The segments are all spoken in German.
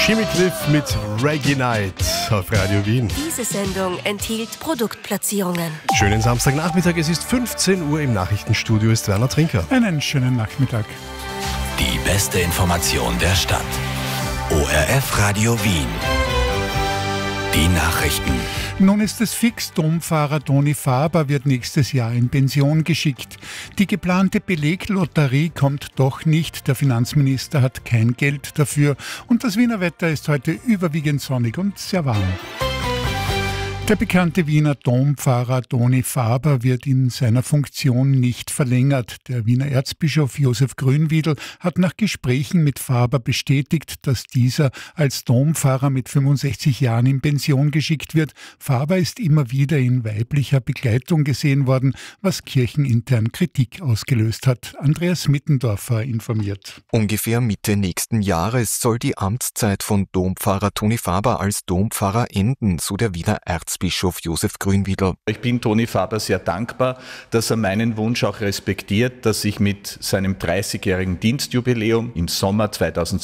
Jimmy Cliff mit Reggae Night auf Radio Wien. Diese Sendung enthielt Produktplatzierungen. Schönen Samstagnachmittag, es ist 15 Uhr, im Nachrichtenstudio ist Werner Trinker. Einen schönen Nachmittag. Die beste Information der Stadt. ORF Radio Wien. Die Nachrichten. Nun ist es fix, Domfahrer Toni Faber wird nächstes Jahr in Pension geschickt. Die geplante Beleglotterie kommt doch nicht. Der Finanzminister hat kein Geld dafür. Und das Wiener Wetter ist heute überwiegend sonnig und sehr warm. Der bekannte Wiener Dompfarrer Toni Faber wird in seiner Funktion nicht verlängert. Der Wiener Erzbischof Josef Grünwiedl hat nach Gesprächen mit Faber bestätigt, dass dieser als Dompfarrer mit 65 Jahren in Pension geschickt wird. Faber ist immer wieder in weiblicher Begleitung gesehen worden, was kirchenintern Kritik ausgelöst hat. Andreas Mittendorfer informiert. Ungefähr Mitte nächsten Jahres soll die Amtszeit von Dompfarrer Toni Faber als Dompfarrer enden, so der Wiener Erzbischof Josef Grünwiedl. Ich bin Toni Faber sehr dankbar, dass er meinen Wunsch auch respektiert, dass ich mit seinem 30-jährigen Dienstjubiläum im Sommer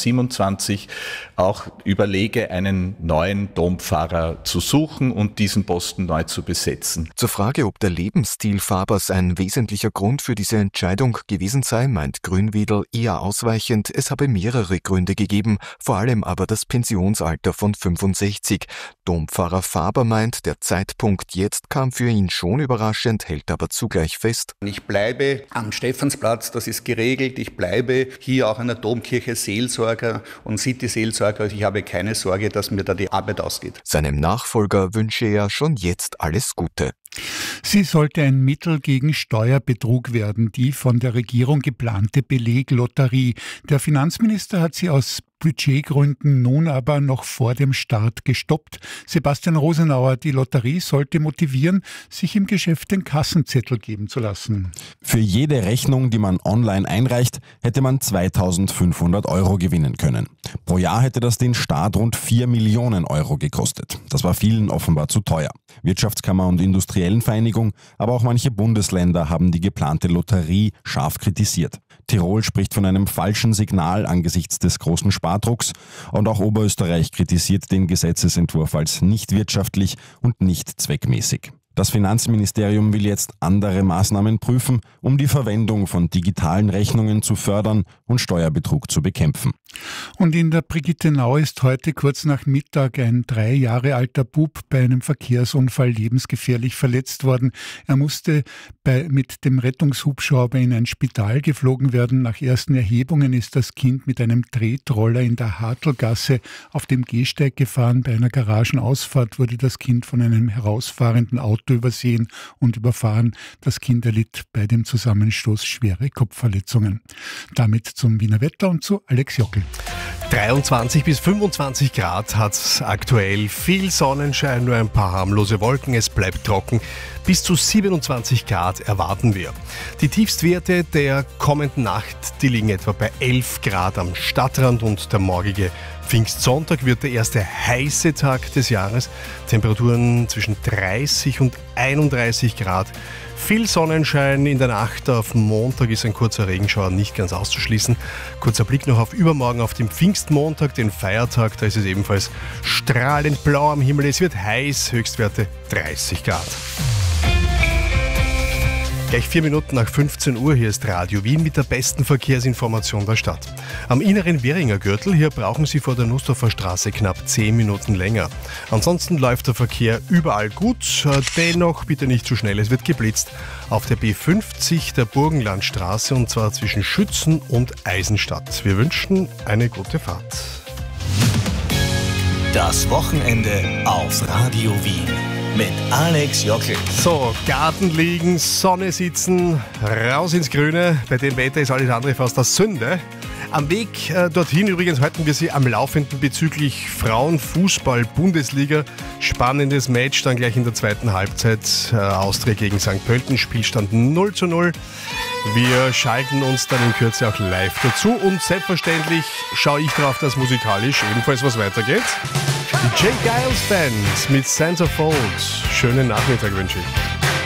2027 auch überlege, einen neuen Dompfarrer zu suchen und diesen Posten neu zu besetzen. Zur Frage, ob der Lebensstil Fabers ein wesentlicher Grund für diese Entscheidung gewesen sei, meint Grünwiedl eher ausweichend, es habe mehrere Gründe gegeben, vor allem aber das Pensionsalter von 65. Dompfarrer Faber meint, der Zeitpunkt jetzt kam für ihn schon überraschend, hält aber zugleich fest: Ich bleibe am Stephansplatz, das ist geregelt. Ich bleibe hier auch an der Domkirche Seelsorger und City-Seelsorger. Also ich habe keine Sorge, dass mir da die Arbeit ausgeht. Seinem Nachfolger wünsche er schon jetzt alles Gute. Sie sollte ein Mittel gegen Steuerbetrug werden, die von der Regierung geplante Beleglotterie. Der Finanzminister hat sie aus Budgetgründen nun aber noch vor dem Start gestoppt. Sebastian Rosenauer, die Lotterie sollte motivieren, sich im Geschäft den Kassenzettel geben zu lassen. Für jede Rechnung, die man online einreicht, hätte man 2.500 € gewinnen können. Pro Jahr hätte das den Staat rund 4 Millionen € gekostet. Das war vielen offenbar zu teuer. Wirtschaftskammer und Industriellenvereinigung, aber auch manche Bundesländer haben die geplante Lotterie scharf kritisiert. Tirol spricht von einem falschen Signal angesichts des großen Spardrucks und auch Oberösterreich kritisiert den Gesetzesentwurf als nicht wirtschaftlich und nicht zweckmäßig. Das Finanzministerium will jetzt andere Maßnahmen prüfen, um die Verwendung von digitalen Rechnungen zu fördern und Steuerbetrug zu bekämpfen. Und in der Brigittenau ist heute kurz nach Mittag ein 3 Jahre alter Bub bei einem Verkehrsunfall lebensgefährlich verletzt worden. Er musste mit dem Rettungshubschrauber in ein Spital geflogen werden. Nach ersten Erhebungen ist das Kind mit einem Tretroller in der Hartlgasse auf dem Gehsteig gefahren. Bei einer Garagenausfahrt wurde das Kind von einem herausfahrenden Auto übersehen und überfahren. Das Kind erlitt bei dem Zusammenstoß schwere Kopfverletzungen. Damit zum Wiener Wetter und zu Alex Jockel. 23 bis 25 Grad hat es aktuell, viel Sonnenschein, nur ein paar harmlose Wolken, es bleibt trocken. Bis zu 27 Grad erwarten wir. Die Tiefstwerte der kommenden Nacht, die liegen etwa bei 11 Grad am Stadtrand und der morgige Pfingstsonntag wird der erste heiße Tag des Jahres. Temperaturen zwischen 30 und 31 Grad. Viel Sonnenschein in der Nacht. Auf Montag ist ein kurzer Regenschauer nicht ganz auszuschließen. Kurzer Blick noch auf übermorgen, auf den Pfingstmontag, den Feiertag. Da ist es ebenfalls strahlend blau am Himmel. Es wird heiß, Höchstwerte 30 Grad. Gleich 4 Minuten nach 15 Uhr, hier ist Radio Wien mit der besten Verkehrsinformation der Stadt. Am inneren Währinger Gürtel, hier brauchen Sie vor der Nussdorfer Straße knapp 10 Minuten länger. Ansonsten läuft der Verkehr überall gut, dennoch bitte nicht zu schnell, es wird geblitzt. Auf der B50 der Burgenlandstraße und zwar zwischen Schützen und Eisenstadt. Wir wünschen eine gute Fahrt. Das Wochenende auf Radio Wien. Mit Alex Jockel. So, Garten liegen, Sonne sitzen, raus ins Grüne. Bei dem Wetter ist alles andere fast als Sünde. Am Weg dorthin übrigens halten wir Sie am Laufenden bezüglich Frauenfußball-Bundesliga. Spannendes Match dann gleich in der zweiten Halbzeit. Austria gegen St. Pölten, Spielstand 0:0. Wir schalten uns dann in Kürze auch live dazu und selbstverständlich schaue ich darauf, dass musikalisch ebenfalls was weitergeht. Die J. Giles Band mit Centerfold. Schönen Nachmittag wünsche ich.